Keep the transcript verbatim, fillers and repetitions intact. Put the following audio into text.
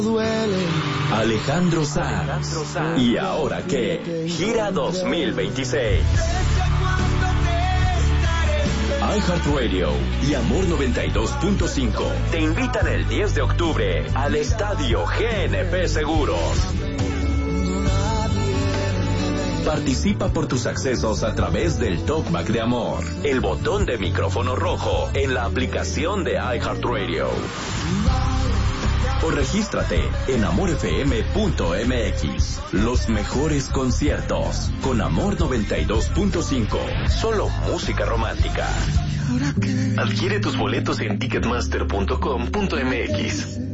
Alejandro Sanz. ¿Y ahora qué? Gira dos mil veintiséis. iHeartRadio y Amor noventa y dos punto cinco te invitan el diez de octubre al Estadio G N P Seguros. Participa por tus accesos a través del Talkback de Amor, el botón de micrófono rojo en la aplicación de iHeartRadio. O regístrate en amor f m punto m x. Los mejores conciertos con Amor noventa y dos punto cinco. Solo música romántica. Adquiere tus boletos en ticketmaster punto com punto m x.